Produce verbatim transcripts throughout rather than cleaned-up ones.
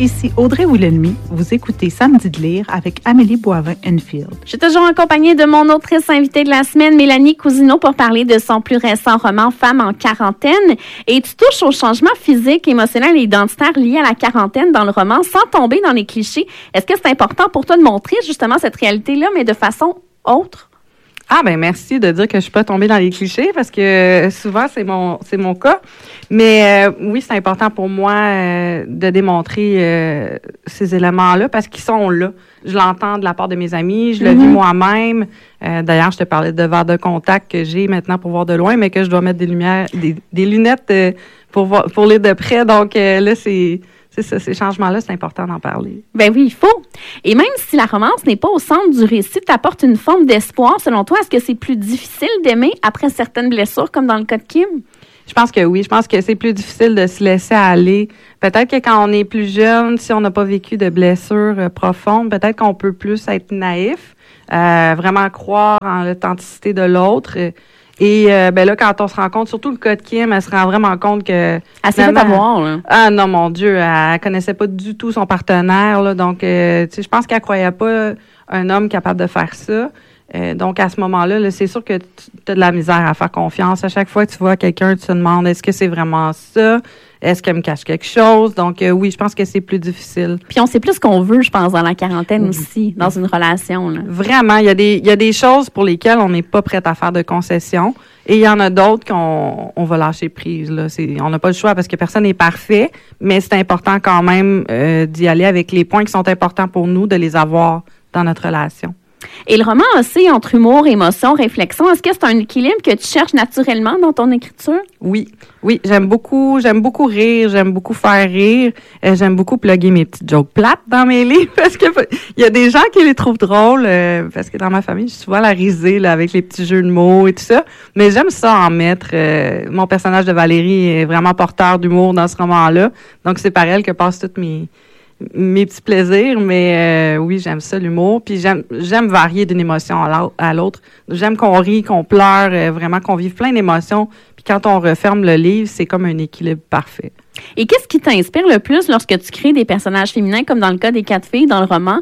Ici Audrey Wilhelmy, vous écoutez Samedi de lire avec Amélie Boivin-Enfield. Je suis toujours accompagnée de mon autrice invitée de la semaine, Mélanie Cousineau, pour parler de son plus récent roman « Femme en quarantaine ». Et tu touches aux changements physiques, émotionnels et identitaires liés à la quarantaine dans le roman sans tomber dans les clichés. Est-ce que c'est important pour toi de montrer justement cette réalité-là, mais de façon autre? Ah ben merci de dire que je suis pas tombée dans les clichés parce que souvent c'est mon c'est mon cas. Mais euh, oui, c'est important pour moi euh, de démontrer euh, ces éléments-là parce qu'ils sont là. Je l'entends de la part de mes amis, je le mm-hmm. vis moi-même. Euh, d'ailleurs, je te parlais de verre de contact que j'ai maintenant pour voir de loin, mais que je dois mettre des lumières, des, des lunettes euh, pour voir pour lire de près. Donc euh, là, c'est C'est ça, ces changements-là, c'est important d'en parler. Ben oui, il faut. Et même si la romance n'est pas au centre du récit, t'apporte une forme d'espoir. Selon toi, est-ce que c'est plus difficile d'aimer après certaines blessures, comme dans le cas de Kim? Je pense que oui. Je pense que c'est plus difficile de se laisser aller. Peut-être que quand on est plus jeune, si on n'a pas vécu de blessures euh, profondes, peut-être qu'on peut plus être naïf, euh, vraiment croire en l'authenticité de l'autre. Euh, Et euh, ben là, quand on se rend compte, surtout le cas de Kim, elle se rend vraiment compte que... Elle s'est fait avoir, là. Ah non, mon Dieu, elle, elle connaissait pas du tout son partenaire, là. Donc, euh, tu sais, je pense qu'elle croyait pas un homme capable de faire ça. Euh, donc, à ce moment-là, là, c'est sûr que tu as de la misère à faire confiance. À chaque fois que tu vois quelqu'un, tu te demandes, est-ce que c'est vraiment ça? Est-ce qu'elle me cache quelque chose? Donc, euh, oui, je pense que c'est plus difficile. Puis, on sait plus ce qu'on veut, je pense, dans la quarantaine aussi, dans une relation, là. Vraiment, il y a des, il y a des choses pour lesquelles on n'est pas prête à faire de concessions. Et il y en a d'autres qu'on on va lâcher prise, là. C'est, on n'a pas le choix parce que personne n'est parfait, mais c'est important quand même euh, d'y aller avec les points qui sont importants pour nous, de les avoir dans notre relation. Et le roman aussi, entre humour, émotion, réflexion, est-ce que c'est un équilibre que tu cherches naturellement dans ton écriture? Oui, oui, j'aime beaucoup, j'aime beaucoup rire, j'aime beaucoup faire rire, euh, j'aime beaucoup plugger mes petites jokes plates dans mes livres parce que il y a des gens qui les trouvent drôles euh, parce que dans ma famille, je suis souvent la risée là avec les petits jeux de mots et tout ça, mais j'aime ça en mettre. Euh, mon personnage de Valérie est vraiment porteur d'humour dans ce roman-là, donc c'est par elle que passent toutes mes mes petits plaisirs, mais euh, oui, j'aime ça, l'humour. Puis j'aime j'aime varier d'une émotion à l'autre. J'aime qu'on rit, qu'on pleure, euh, vraiment qu'on vive plein d'émotions. Puis quand on referme le livre, c'est comme un équilibre parfait. Et qu'est-ce qui t'inspire le plus lorsque tu crées des personnages féminins, comme dans le cas des quatre filles dans le roman?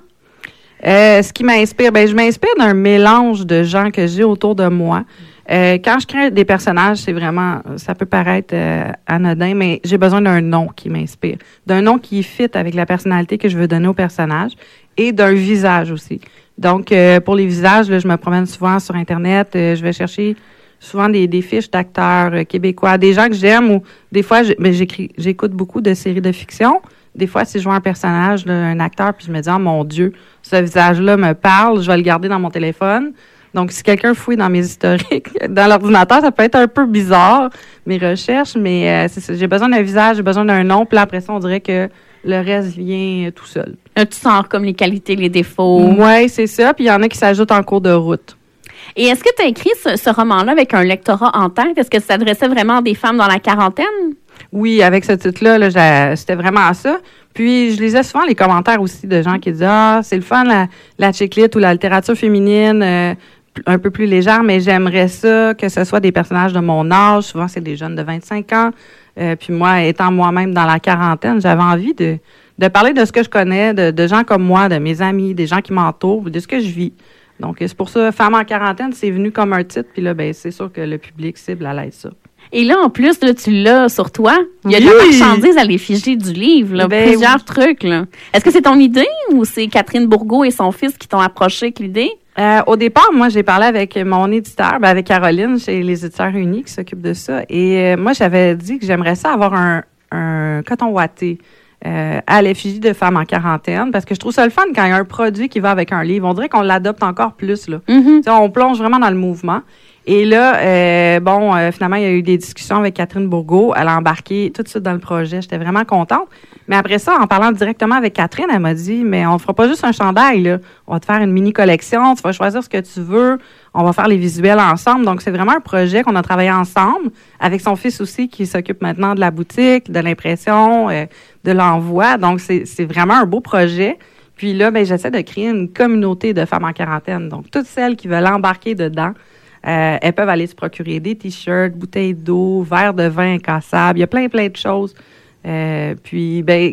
Euh, ce qui m'inspire, ben je m'inspire d'un mélange de gens que j'ai autour de moi. Euh, quand je crée des personnages, c'est vraiment, ça peut paraître euh, anodin, mais j'ai besoin d'un nom qui m'inspire, d'un nom qui fit avec la personnalité que je veux donner au personnage et d'un visage aussi. Donc, euh, pour les visages, là, je me promène souvent sur Internet, euh, je vais chercher souvent des, des fiches d'acteurs euh, québécois, des gens que j'aime ou des fois, je, ben, j'écris, j'écoute beaucoup de séries de fiction. Des fois, si je vois un personnage, là, un acteur, puis je me dis, oh mon Dieu, ce visage-là me parle, je vais le garder dans mon téléphone. Donc, si quelqu'un fouille dans mes historiques, dans l'ordinateur, ça peut être un peu bizarre, mes recherches, mais euh, c'est ça. J'ai besoin d'un visage, j'ai besoin d'un nom, puis là, après ça, on dirait que le reste vient tout seul. Là, tu sens comme les qualités, les défauts. Oui, c'est ça. Puis il y en a qui s'ajoutent en cours de route. Et est-ce que tu as écrit ce, ce roman-là avec un lectorat en tête? Est-ce que ça s'adressait vraiment à des femmes dans la quarantaine? Oui, avec ce titre-là, là, c'était vraiment ça. Puis, je lisais souvent les commentaires aussi de gens qui disaient « Ah, c'est le fun, la, la chick-lit ou la littérature féminine, euh, un peu plus légère, mais j'aimerais ça que ce soit des personnages de mon âge. Souvent, c'est des jeunes de vingt-cinq ans. Euh, puis moi, étant moi-même dans la quarantaine, j'avais envie de, de parler de ce que je connais, de, de gens comme moi, de mes amis, des gens qui m'entourent, de ce que je vis. Donc, c'est pour ça, Femme en quarantaine, c'est venu comme un titre. Puis là, ben, c'est sûr que le public cible allait ça. Et là, en plus, là, tu l'as sur toi. Il y a oui. de la marchandise à l'effigie du livre, là, ben, plusieurs oui. trucs. Là. Est-ce que c'est ton idée ou c'est Catherine Bourgault et son fils qui t'ont approché avec l'idée? Euh, au départ, moi, j'ai parlé avec mon éditeur, ben avec Caroline, chez les éditeurs unis qui s'occupent de ça. Et euh, moi, j'avais dit que j'aimerais ça avoir un, un coton ouaté euh, à l'effigie de Femmes en quarantaine, parce que je trouve ça le fun quand il y a un produit qui va avec un livre. On dirait qu'on l'adopte encore plus, là. Mm-hmm. On plonge vraiment dans le mouvement. Et là, euh, bon, euh, finalement, il y a eu des discussions avec Catherine Bourgault. Elle a embarqué tout de suite dans le projet. J'étais vraiment contente. Mais après ça, en parlant directement avec Catherine, elle m'a dit, mais on ne fera pas juste un chandail, là. On va te faire une mini-collection. Tu vas choisir ce que tu veux. On va faire les visuels ensemble. Donc, c'est vraiment un projet qu'on a travaillé ensemble avec son fils aussi qui s'occupe maintenant de la boutique, de l'impression, euh, de l'envoi. Donc, c'est, c'est vraiment un beau projet. Puis là, ben, j'essaie de créer une communauté de femmes en quarantaine. Donc, toutes celles qui veulent embarquer dedans, Euh, elles peuvent aller se procurer des t-shirts, bouteilles d'eau, verres de vin incassables. Il y a plein, plein de choses. Euh, puis, ben,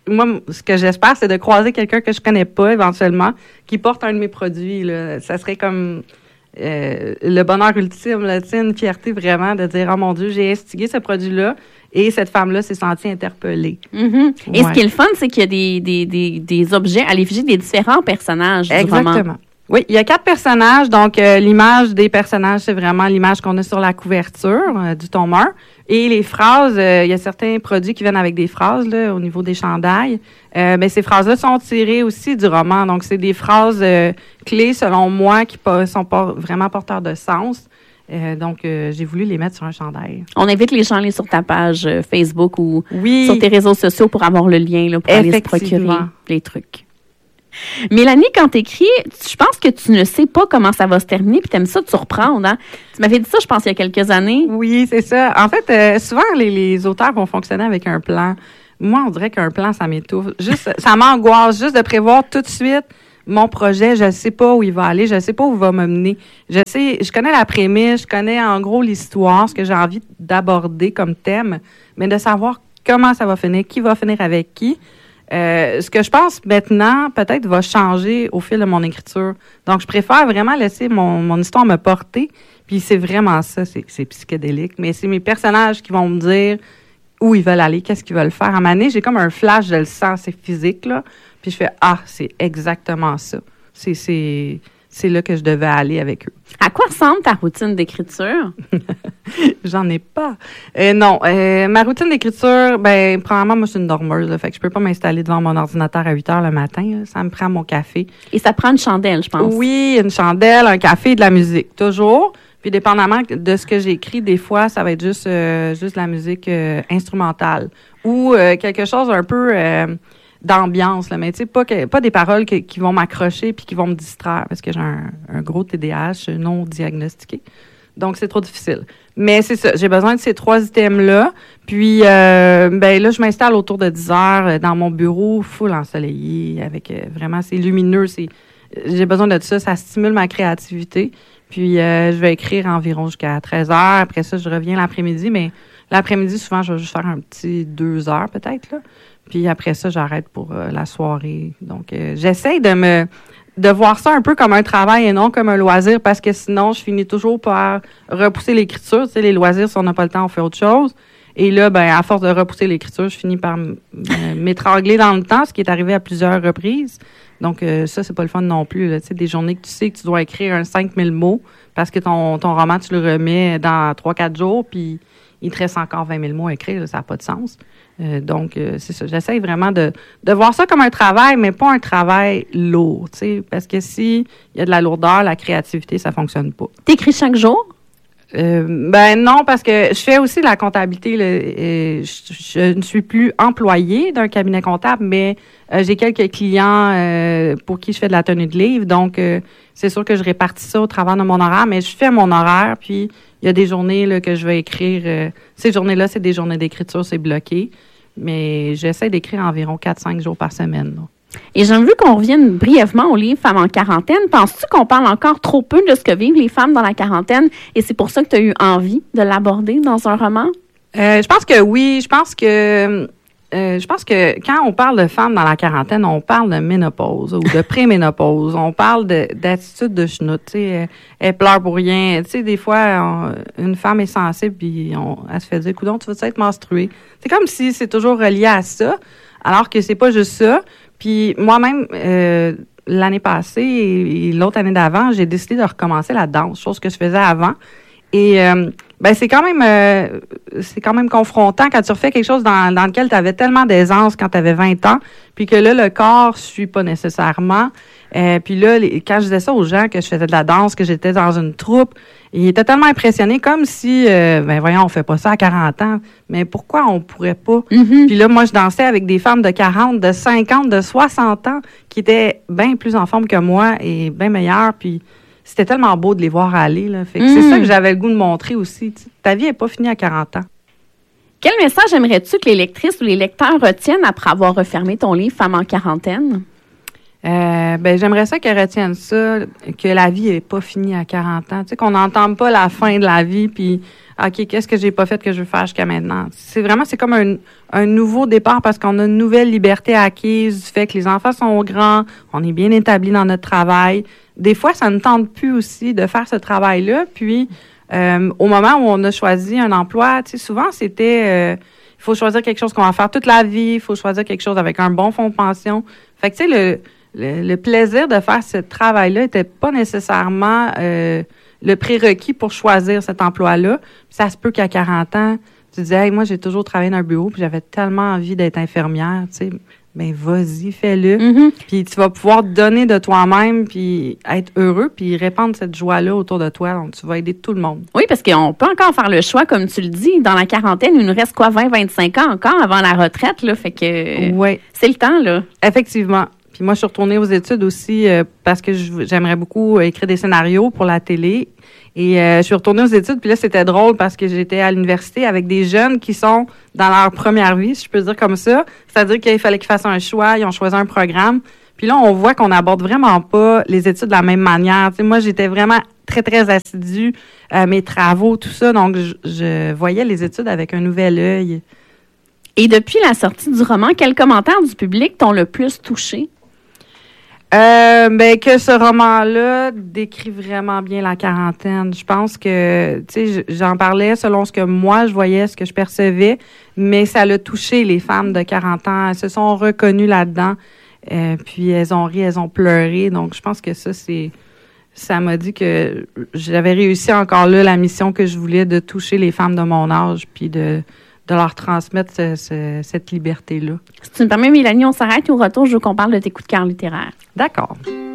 moi, ce que j'espère, c'est de croiser quelqu'un que je connais pas éventuellement, qui porte un de mes produits. Là. Ça serait comme euh, le bonheur ultime, là, une fierté vraiment de dire, oh mon Dieu, j'ai instigé ce produit-là. Et cette femme-là s'est sentie interpellée. Mm-hmm. Et ouais. ce qui est le fun, c'est qu'il y a des, des, des, des objets à l'effigie des différents personnages. Exactement. Du roman. Oui, il y a quatre personnages. Donc, euh, l'image des personnages, c'est vraiment l'image qu'on a sur la couverture euh, du tome un. Et les phrases, euh, il y a certains produits qui viennent avec des phrases là, au niveau des chandails. Euh, mais ces phrases-là sont tirées aussi du roman. Donc, c'est des phrases euh, clés, selon moi, qui po- sont pas vraiment porteurs de sens. Euh, donc, euh, j'ai voulu les mettre sur un chandail. On invite les gens à aller sur ta page euh, Facebook ou oui. sur tes réseaux sociaux pour avoir le lien là, pour aller se procurer les trucs. Mélanie, quand t'écris, je pense que tu ne sais pas comment ça va se terminer, puis t'aimes ça te surprendre. Hein? Tu m'avais dit ça, je pense, il y a quelques années. Oui, c'est ça. En fait, euh, souvent, les, les auteurs vont fonctionner avec un plan. Moi, on dirait qu'un plan, ça m'étouffe. Juste, ça m'angoisse juste de prévoir tout de suite mon projet. Je ne sais pas où il va aller, je ne sais pas où il va me mener. Je sais, je connais la prémisse, je connais en gros l'histoire, ce que j'ai envie d'aborder comme thème, mais de savoir comment ça va finir, qui va finir avec qui. Euh, ce que je pense maintenant, peut-être, va changer au fil de mon écriture. Donc, je préfère vraiment laisser mon, mon histoire me porter. Puis c'est vraiment ça, c'est, c'est psychédélique. Mais c'est mes personnages qui vont me dire où ils veulent aller, qu'est-ce qu'ils veulent faire. À un moment donné, j'ai comme un flash, je le sens, c'est physique, là. Puis je fais, ah, c'est exactement ça. C'est, c'est, c'est là que je devais aller avec eux. À quoi ressemble ta routine d'écriture? J'en ai pas. Euh, non, euh, ma routine d'écriture, ben, premièrement, moi, je suis une dormeuse, là, fait que je peux pas m'installer devant mon ordinateur à huit heures le matin. Là, ça me prend mon café. Et ça prend une chandelle, je pense. Oui, une chandelle, un café, de la musique, toujours. Puis, dépendamment de ce que j'écris, des fois, ça va être juste, euh, juste la musique euh, instrumentale ou euh, quelque chose un peu euh, d'ambiance, là, mais tu sais, pas, que, pas des paroles que, qui vont m'accrocher puis qui vont me distraire parce que j'ai un, un gros T D A H non diagnostiqué. Donc, c'est trop difficile. Mais c'est ça, j'ai besoin de ces trois items-là. Puis, euh, ben là, je m'installe autour de dix heures dans mon bureau, full ensoleillé, avec euh, vraiment, c'est lumineux. C'est, j'ai besoin de ça, ça stimule ma créativité. Puis, euh, je vais écrire environ jusqu'à treize heures. Après ça, je reviens l'après-midi. Mais l'après-midi, souvent, je vais juste faire un petit deux heures peut-être, là. Puis après ça, j'arrête pour euh, la soirée. Donc, euh, j'essaie de me... de voir ça un peu comme un travail et non comme un loisir parce que sinon, je finis toujours par repousser l'écriture. Tu sais, les loisirs, si on n'a pas le temps, on fait autre chose. Et là, ben, à force de repousser l'écriture, je finis par m- m'étrangler dans le temps, ce qui est arrivé à plusieurs reprises. Donc, euh, ça, c'est pas le fun non plus. Là. Tu sais, des journées que tu sais que tu dois écrire un cinq mille mots parce que ton, ton roman, tu le remets dans trois quatre jours, puis il te reste encore vingt mille mots à écrire. Là, ça n'a pas de sens. Euh, donc, euh, c'est ça. J'essaie vraiment de, de voir ça comme un travail, mais pas un travail lourd, tu sais, parce que si il y a de la lourdeur, la créativité, ça fonctionne pas. T'écris chaque jour? Euh, ben non, parce que je fais aussi la comptabilité. Là, et je, je ne suis plus employée d'un cabinet comptable, mais euh, j'ai quelques clients euh, pour qui je fais de la tenue de livre. Donc, euh, c'est sûr que je répartis ça au travers de mon horaire, mais je fais mon horaire, puis il y a des journées là, que je vais écrire. Euh, ces journées-là, c'est des journées d'écriture, c'est bloqué. Mais j'essaie d'écrire environ quatre cinq jours par semaine. Là. Et j'aimerais vu qu'on revienne brièvement au livre Femmes en quarantaine. Penses-tu qu'on parle encore trop peu de ce que vivent les femmes dans la quarantaine et c'est pour ça que tu as eu envie de l'aborder dans un roman? Euh, je pense que oui. Je pense que euh, je pense que quand on parle de femmes dans la quarantaine, on parle de ménopause ou de préménopause. On parle de, d'attitude de chenoute. Tu sais, elle, elle pleure pour rien. Tu sais, des fois, on, une femme est sensible puis on, elle se fait dire, coudonc, tu vas être menstruée. C'est comme si c'est toujours relié à ça, alors que c'est pas juste ça. Puis moi-même, euh, l'année passée et, et l'autre année d'avant, j'ai décidé de recommencer la danse, chose que je faisais avant. Et euh, ben c'est quand même euh, c'est quand même confrontant quand tu refais quelque chose dans, dans lequel tu avais tellement d'aisance quand tu avais vingt ans, puis que là, le corps suit pas nécessairement. Euh, puis là, les, quand je disais ça aux gens que je faisais de la danse, que j'étais dans une troupe, ils étaient tellement impressionnés, comme si, euh, ben voyons, on fait pas ça à quarante ans, mais pourquoi on pourrait pas? Mm-hmm. Puis là, moi, je dansais avec des femmes de quarante, de cinquante, de soixante ans, qui étaient bien plus en forme que moi et bien meilleures, puis c'était tellement beau de les voir aller, là. Fait que mm. c'est ça que j'avais le goût de montrer aussi. T'sais, ta vie n'est pas finie à quarante ans. Quel message aimerais-tu que les lectrices ou les lecteurs retiennent après avoir refermé ton livre Femmes en quarantaine? Euh, ben, j'aimerais ça qu'elle retienne ça, que la vie n'est pas finie à quarante ans. Tu sais, qu'on n'entende pas la fin de la vie, puis OK, qu'est-ce que j'ai pas fait que je veux faire jusqu'à maintenant? C'est vraiment, c'est comme un, un nouveau départ parce qu'on a une nouvelle liberté acquise du fait que les enfants sont grands, on est bien établis dans notre travail. Des fois, ça ne tente plus aussi de faire ce travail-là. Puis, euh, au moment où on a choisi un emploi, tu sais, souvent, c'était... Euh, il faut choisir quelque chose qu'on va faire toute la vie, il faut choisir quelque chose avec un bon fonds de pension. Fait que, tu sais, le, le, le plaisir de faire ce travail-là n'était pas nécessairement... Euh, le prérequis pour choisir cet emploi-là. Ça se peut qu'à quarante ans, tu disais, hey, moi, j'ai toujours travaillé dans un bureau, puis j'avais tellement envie d'être infirmière, tu sais. Ben, vas-y, fais-le. Mm-hmm. Puis tu vas pouvoir donner de toi-même, puis être heureux, puis répandre cette joie-là autour de toi. Donc, tu vas aider tout le monde. Oui, parce qu'on peut encore faire le choix, comme tu le dis. Dans la quarantaine, il nous reste quoi, vingt, vingt-cinq ans encore avant la retraite, là. Fait que ouais. C'est le temps, là. Effectivement. Puis moi, je suis retournée aux études aussi euh, parce que je, j'aimerais beaucoup écrire des scénarios pour la télé. Et euh, je suis retournée aux études. Puis là, c'était drôle parce que j'étais à l'université avec des jeunes qui sont dans leur première vie, si je peux dire comme ça. C'est-à-dire qu'il fallait qu'ils fassent un choix. Ils ont choisi un programme. Puis là, on voit qu'on n'aborde vraiment pas les études de la même manière. Tu sais, moi, j'étais vraiment très, très assidue à mes travaux, tout ça. Donc, je, je voyais les études avec un nouvel œil. Et depuis la sortie du roman, quels commentaires du public t'ont le plus touché? Euh, ben, que ce roman-là décrit vraiment bien la quarantaine. Je pense que, tu sais, j'en parlais selon ce que moi je voyais, ce que je percevais, mais ça l'a touché les femmes de quarante ans. Elles se sont reconnues là-dedans, euh, puis elles ont ri, elles ont pleuré. Donc, je pense que ça, c'est, ça m'a dit que j'avais réussi encore là la mission que je voulais de toucher les femmes de mon âge, puis de de leur transmettre ce, ce, cette liberté-là. Si tu me permets, Mélanie, on s'arrête et au retour, je veux qu'on parle de tes coups de cœur littéraires. D'accord.